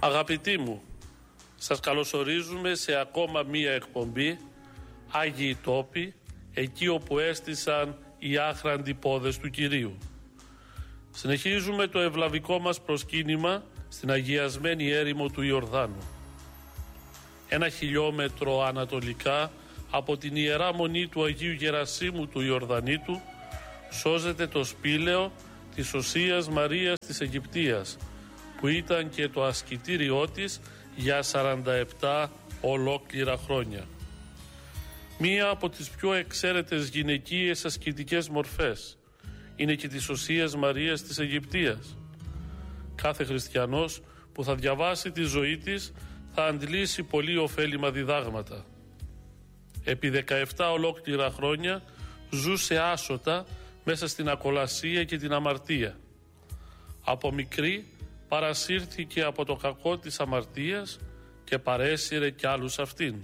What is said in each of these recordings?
Αγαπητοί μου, σας καλωσορίζουμε σε ακόμα μία εκπομπή Άγιοι Τόποι, εκεί όπου έστησαν οι άχραντοι πόδες του Κυρίου. Συνεχίζουμε το ευλαβικό μας προσκύνημα στην αγιασμένη έρημο του Ιορδάνου. 1 χιλιόμετρο ανατολικά από την Ιερά Μονή του Αγίου Γερασίμου του Ιορδανήτου σώζεται το σπήλαιο της Οσίας Μαρίας της Αιγυπτίας, που ήταν και το ασκητήριό της για 47 ολόκληρα χρόνια. Μία από τις πιο εξαίρετες γυναικείες ασκητικές μορφές είναι και της Οσίας Μαρίας της Αιγυπτίας. Κάθε χριστιανός που θα διαβάσει τη ζωή της θα αντλήσει πολύ ωφέλιμα διδάγματα. Επί 17 ολόκληρα χρόνια ζούσε άσωτα μέσα στην ακολασία και την αμαρτία. Από μικρή παρασύρθηκε από το κακό της αμαρτίας και παρέσυρε κι άλλους αυτήν.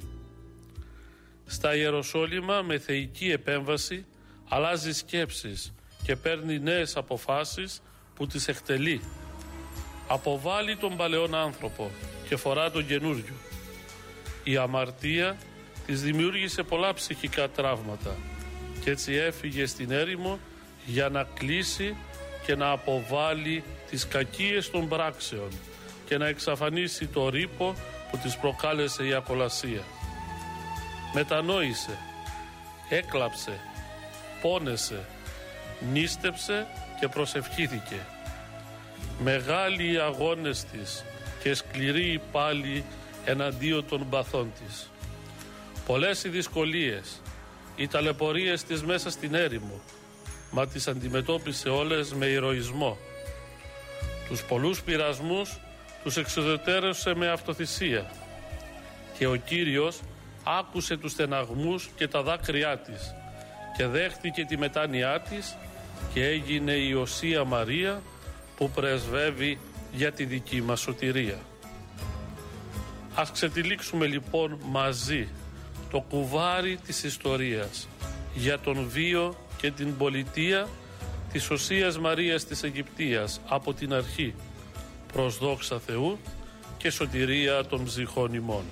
Στα Ιεροσόλυμα με θεϊκή επέμβαση αλλάζει σκέψεις και παίρνει νέες αποφάσεις που τις εκτελεί. Αποβάλλει τον παλαιόν άνθρωπο και φορά τον καινούριο. Η αμαρτία της δημιούργησε πολλά ψυχικά τραύματα και έτσι έφυγε στην έρημο για να κλείσει και να αποβάλει τις κακίες των πράξεων και να εξαφανίσει το ρύπο που της προκάλεσε η ακολασία. Μετανόησε, έκλαψε, πόνεσε, νίστεψε και προσευχήθηκε. Μεγάλοι οι αγώνες της και σκληροί πάλι εναντίον των παθών της. Πολλές οι δυσκολίες, οι ταλαιπωρίες της μέσα στην έρημο, μα τις αντιμετώπισε όλες με ηρωισμό. Τους πολλούς πειρασμούς τους εξουδετερώσε με αυτοθυσία και ο Κύριος άκουσε τους στεναγμούς και τα δάκρυά της και δέχτηκε τη μετάνοιά της και έγινε η Οσία Μαρία που πρεσβεύει για τη δική μας σωτηρία. Ας ξετυλίξουμε λοιπόν μαζί το κουβάρι της ιστορίας για τον βίο και την πολιτεία της Οσίας Μαρίας της Αιγυπτίας από την αρχή, προς δόξα Θεού και σωτηρία των ψυχών ημών.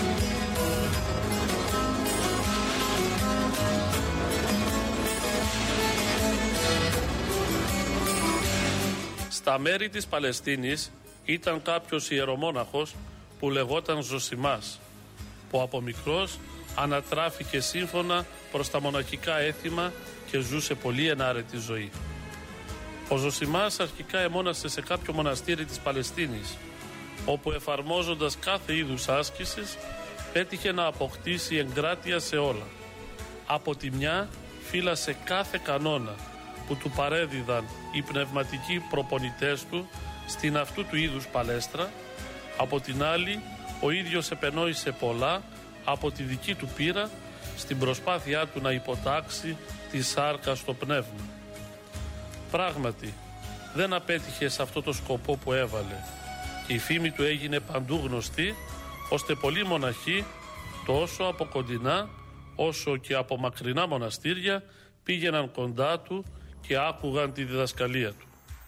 Στα μέρη της Παλαιστίνης ήταν κάποιος ιερομόναχος που λεγόταν Ζωσιμάς, που από μικρός ανατράφηκε σύμφωνα προς τα μοναχικά έθιμα και ζούσε πολύ ενάρετη ζωή. Ο Ζωσιμάς αρχικά εμόνασε σε κάποιο μοναστήρι της Παλαιστίνης, όπου εφαρμόζοντας κάθε είδους άσκησης πέτυχε να αποκτήσει εγκράτεια σε όλα. Από τη μια φύλασε κάθε κανόνα που του παρέδιδαν οι πνευματικοί προπονητές του στην αυτού του είδους παλέστρα, από την άλλη ο ίδιος επενόησε πολλά από τη δική του πείρα στην προσπάθειά του να υποτάξει τη σάρκα στο πνεύμα. Πράγματι δεν απέτυχε σε αυτό το σκοπό που έβαλε και η φήμη του έγινε παντού γνωστή, ώστε πολλοί μοναχοί τόσο από κοντινά όσο και από μακρινά μοναστήρια πήγαιναν κοντά του και άκουγαν τη διδασκαλία του.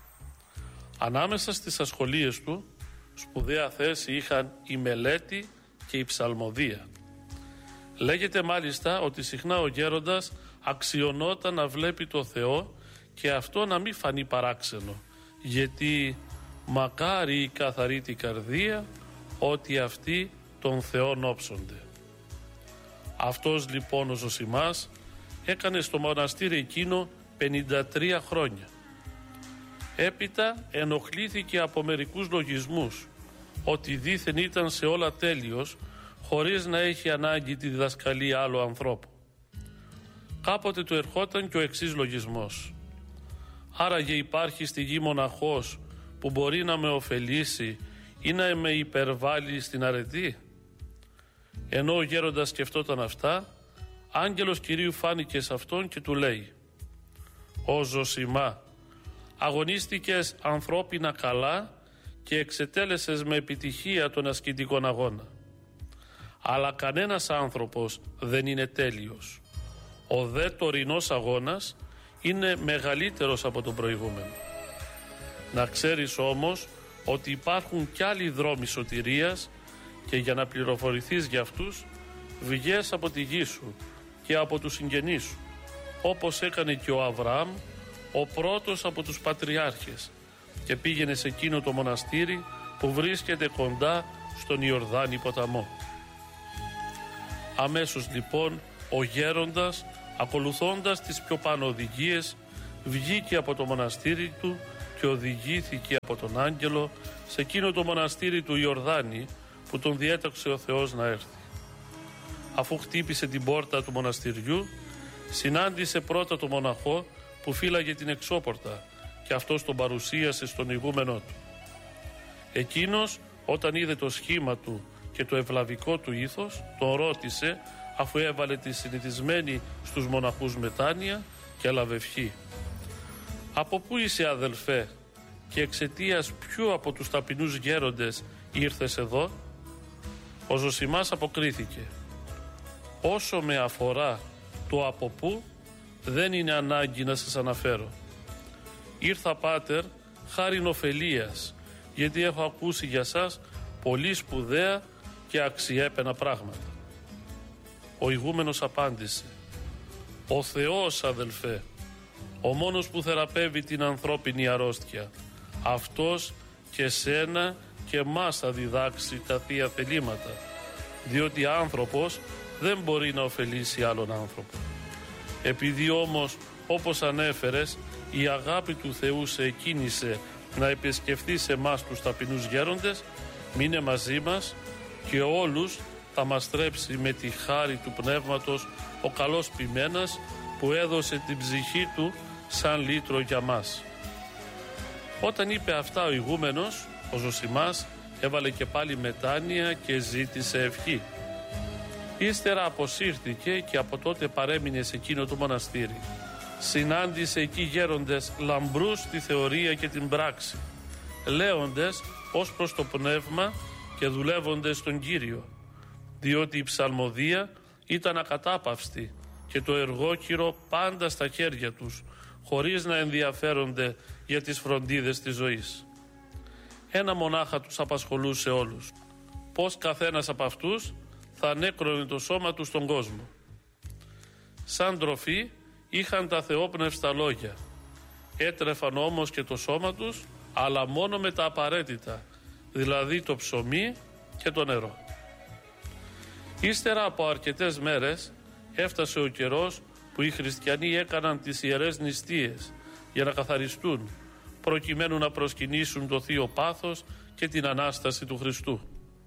Ανάμεσα στις ασχολίες του σπουδαία θέση είχαν η μελέτη και η ψαλμοδία. Λέγεται μάλιστα ότι συχνά ο γέροντας αξιωνόταν να βλέπει το Θεό και αυτό να μην φανεί παράξενο, γιατί μακάρι η καθαρή την καρδία ότι αυτοί τον Θεόν όψονται. Αυτός λοιπόν ο Ζωσιμάς έκανε στο μοναστήρι εκείνο 53 χρόνια. Έπειτα ενοχλήθηκε από μερικούς λογισμούς ότι δήθεν ήταν σε όλα τέλειος, χωρίς να έχει ανάγκη τη διδασκαλία άλλου ανθρώπου. Κάποτε του ερχόταν και ο εξής λογισμός: άραγε υπάρχει στη γη μοναχός που μπορεί να με ωφελήσει ή να με υπερβάλλει στην αρετή? Ενώ ο γέροντας σκεφτόταν αυτά, άγγελος Κυρίου φάνηκε σε αυτόν και του λέει: «Ω Ζωσιμά, αγωνίστηκες ανθρώπινα καλά και εξετέλεσες με επιτυχία τον ασκητικό αγώνα. Αλλά κανένας άνθρωπος δεν είναι τέλειος. Ο δε τωρινός αγώνας είναι μεγαλύτερος από τον προηγούμενο. Να ξέρεις όμως ότι υπάρχουν κι άλλοι δρόμοι σωτηρίας και για να πληροφορηθείς για αυτούς βγες από τη γη σου και από τους συγγενείς σου, όπως έκανε και ο Αβραάμ, ο πρώτος από τους πατριάρχες, και πήγαινε σε εκείνο το μοναστήρι που βρίσκεται κοντά στον Ιορδάνη ποταμό. Αμέσως λοιπόν ο γέροντας, ακολουθώντας τις πιο πάνω οδηγίες, βγήκε από το μοναστήρι του και οδηγήθηκε από τον άγγελο σε εκείνο το μοναστήρι του Ιορδάνη που τον διέταξε ο Θεός να έρθει. Αφού χτύπησε την πόρτα του μοναστηριού, συνάντησε πρώτα τον μοναχό που φύλαγε την εξώπορτα και αυτός τον παρουσίασε στον ηγούμενό του. Εκείνος, όταν είδε το σχήμα του και το ευλαβικό του ήθος, τον ρώτησε, αφού έβαλε τη συνηθισμένη στους μοναχούς μετάνοια, και έλαβε ευχή. «Από πού είσαι, αδελφέ, και εξαιτίας ποιου από τους ταπεινούς γέροντες ήρθες εδώ?» Ο Ζωσιμάς αποκρίθηκε: «Όσο με αφορά το από πού, δεν είναι ανάγκη να σας αναφέρω. Ήρθα, πάτερ, χάριν ωφελίας, γιατί έχω ακούσει για σας πολύ σπουδαία και αξιέπαινα πράγματα». Ο ηγούμενος απάντησε: «Ο Θεός, αδελφέ, ο μόνος που θεραπεύει την ανθρώπινη αρρώστια, αυτός και σένα και μας θα διδάξει τα θεία θελήματα, διότι άνθρωπος δεν μπορεί να ωφελήσει άλλον άνθρωπο. Επειδή όμως, όπως ανέφερες, η αγάπη του Θεού σε εκκίνησε να επισκεφθεί σε εμάς τους ταπεινούς γέροντες, μείνε μαζί μας και όλους θα μας στρέψει με τη χάρη του Πνεύματος ο καλός ποιμένας που έδωσε την ψυχή του σαν λύτρο για μας». Όταν είπε αυτά ο ηγούμενος, ο Ζωσιμάς έβαλε και πάλι μετάνοια και ζήτησε ευχή. Ύστερα αποσύρθηκε και από τότε παρέμεινε σε εκείνο το μοναστήρι. Συνάντησε εκεί γέροντες λαμπρούς στη θεωρία και την πράξη, λέοντες ως προς το πνεύμα και δουλεύοντες τον Κύριο, διότι η ψαλμοδία ήταν ακατάπαυστη και το εργόκυρο πάντα στα χέρια τους, χωρίς να ενδιαφέρονται για τις φροντίδες της ζωής. Ένα μονάχα τους απασχολούσε όλους: πώς καθένας από αυτούς θα ανέκρονε το σώμα του στον κόσμο. Σαν τροφή είχαν τα θεόπνευστα λόγια, έτρεφαν όμως και το σώμα τους, αλλά μόνο με τα απαραίτητα, δηλαδή το ψωμί και το νερό. Ύστερα από αρκετές μέρες έφτασε ο καιρός που οι χριστιανοί έκαναν τις ιερές νηστείες για να καθαριστούν, προκειμένου να προσκυνήσουν το Θείο Πάθος και την Ανάσταση του Χριστού.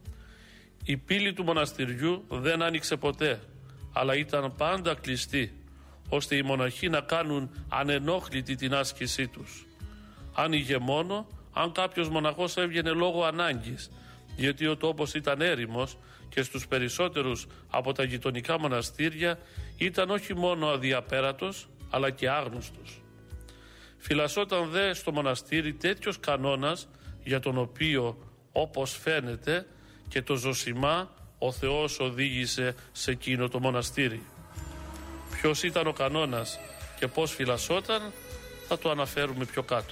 Η πύλη του μοναστηριού δεν άνοιξε ποτέ, αλλά ήταν πάντα κλειστή, ώστε οι μοναχοί να κάνουν ανενόχλητη την άσκησή τους. Άνοιγε μόνο αν κάποιος μοναχός έβγαινε λόγω ανάγκης, γιατί ο τόπος ήταν έρημος και στους περισσότερους από τα γειτονικά μοναστήρια ήταν όχι μόνο αδιαπέρατος, αλλά και άγνωστος. Φυλασσόταν δε στο μοναστήρι τέτοιος κανόνας, για τον οποίο, όπως φαίνεται, και το Ζωσιμά ο Θεός οδήγησε σε εκείνο το μοναστήρι. Ποιος ήταν ο κανόνας και πώς φυλασσόταν, θα το αναφέρουμε πιο κάτω.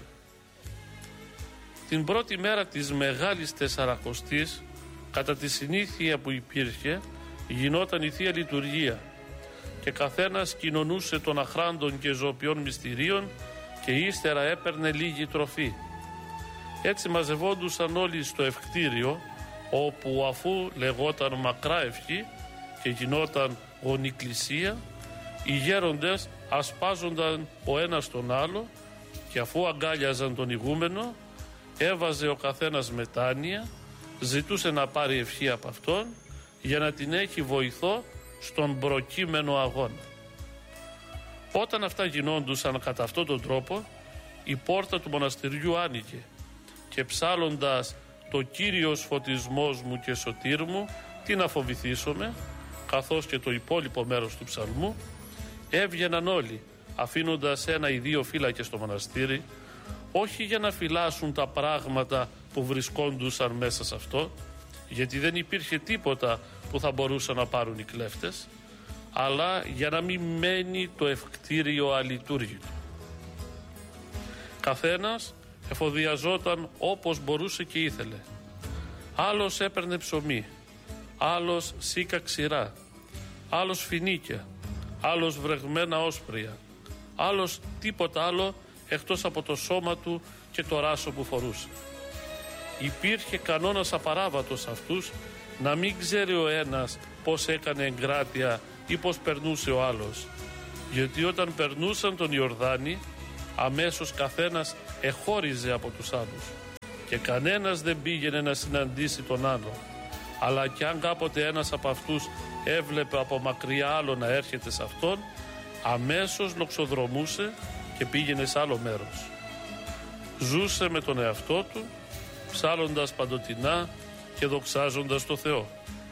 Την πρώτη μέρα της Μεγάλης Τεσσαρακοστής, κατά τη συνήθεια που υπήρχε, γινόταν η Θεία Λειτουργία και καθένας κοινωνούσε των αχράντων και ζωοποιών μυστηρίων και ύστερα έπαιρνε λίγη τροφή. Έτσι μαζευόντουσαν όλοι στο ευκτήριο, όπου αφού λεγόταν μακρά ευχή και γινόταν γονικλησία, οι γέροντες ασπάζονταν ο ένας τον άλλο και αφού αγκάλιαζαν τον ηγούμενο, έβαζε ο καθένας μετάνοια, ζητούσε να πάρει ευχή από αυτόν για να την έχει βοηθό στον προκείμενο αγώνα. Όταν αυτά γινόντουσαν κατά αυτόν τον τρόπο, η πόρτα του μοναστηριού άνοιγε και ψάλλοντας «Το Κύριος φωτισμός μου και σωτήρ μου, τι να φοβηθήσομαι», καθώς και το υπόλοιπο μέρος του ψαλμού, έβγαιναν όλοι, αφήνοντας ένα ή δύο φύλακες στο μοναστήρι, όχι για να φυλάσσουν τα πράγματα που βρισκόντουσαν μέσα σε αυτό, γιατί δεν υπήρχε τίποτα που θα μπορούσαν να πάρουν οι κλέφτες, αλλά για να μην μένει το ευκτήριο αλειτουργήτο. Καθένας εφοδιαζόταν όπως μπορούσε και ήθελε. Άλλος έπαιρνε ψωμί, άλλος σίκα ξηρά, άλλος φινίκια, άλλος βρεγμένα όσπρια, άλλος τίποτα άλλο εκτός από το σώμα του και το ράσο που φορούσε. Υπήρχε κανόνας απαράβατος αυτούς να μην ξέρει ο ένας πώς έκανε εγκράτεια ή πώς περνούσε ο άλλος, γιατί όταν περνούσαν τον Ιορδάνη αμέσως καθένας εχώριζε από τους άλλους και κανένας δεν πήγαινε να συναντήσει τον άλλο, αλλά κι αν κάποτε ένας από αυτούς έβλεπε από μακριά άλλο να έρχεται σε αυτόν, αμέσως λοξοδρομούσε και πήγαινε σε άλλο μέρος. Ζούσε με τον εαυτό του, ψάλλοντας παντοτινά και δοξάζοντας το Θεό.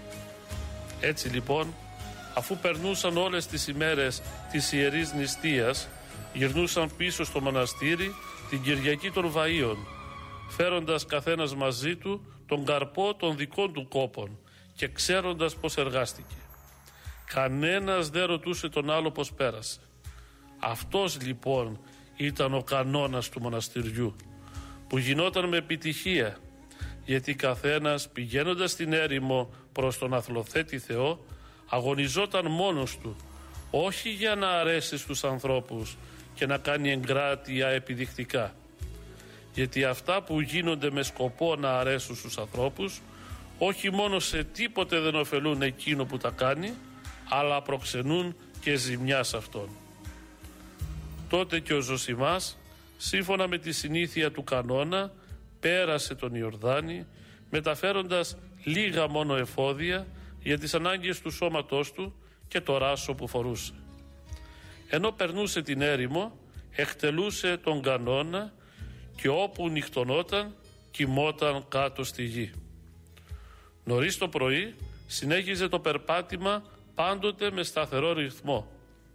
Έτσι λοιπόν, αφού περνούσαν όλες τις ημέρες της Ιερής Νηστείας, γυρνούσαν πίσω στο μοναστήρι την Κυριακή των Βαΐων, φέροντας καθένας μαζί του τον καρπό των δικών του κόπων και ξέροντας πως εργάστηκε. Κανένας δεν ρωτούσε τον άλλο πως πέρασε. Αυτός λοιπόν ήταν ο κανόνας του μοναστηριού, που γινόταν με επιτυχία, γιατί καθένας πηγαίνοντας στην έρημο προς τον αθλοθέτη Θεό αγωνιζόταν μόνος του, όχι για να αρέσει στους ανθρώπους και να κάνει εγκράτεια επιδεικτικά, γιατί αυτά που γίνονται με σκοπό να αρέσουν στους ανθρώπους όχι μόνο σε τίποτε δεν ωφελούν εκείνο που τα κάνει, αλλά προξενούν και ζημιά σε αυτόν. Τότε και ο Ζωσιμάς, σύμφωνα με τη συνήθεια του κανόνα, πέρασε τον Ιορδάνη μεταφέροντας λίγα μόνο εφόδια για τις ανάγκες του σώματός του και το ράσο που φορούσε. Ενώ περνούσε την έρημο, εκτελούσε τον κανόνα και όπου νυχτωνόταν κοιμόταν κάτω στη γη. Νωρίς το πρωί συνέχιζε το περπάτημα πάντοτε με σταθερό ρυθμό.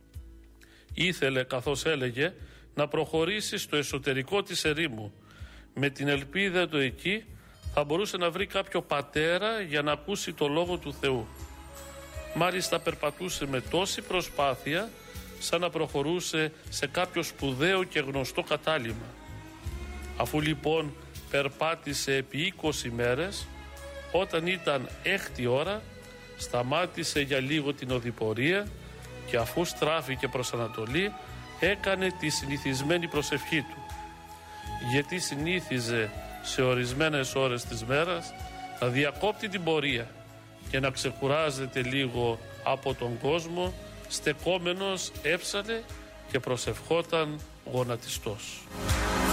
Ήθελε, καθώς έλεγε, να προχωρήσει στο εσωτερικό της ερήμου, με την ελπίδα του εκεί θα μπορούσε να βρει κάποιο πατέρα για να ακούσει το Λόγο του Θεού. Μάλιστα περπατούσε με τόση προσπάθεια σαν να προχωρούσε σε κάποιο σπουδαίο και γνωστό κατάλημα. Αφού λοιπόν περπάτησε επί 20 μέρες, όταν ήταν 6η ώρα σταμάτησε για λίγο την οδηπορία και αφού στράφηκε προς Ανατολή έκανε τη συνηθισμένη προσευχή του, γιατί συνήθιζε σε ορισμένες ώρες της μέρας να διακόπτει την πορεία και να ξεκουράζεται λίγο από τον κόσμο, στεκόμενος έψαλε και προσευχόταν γονατιστός.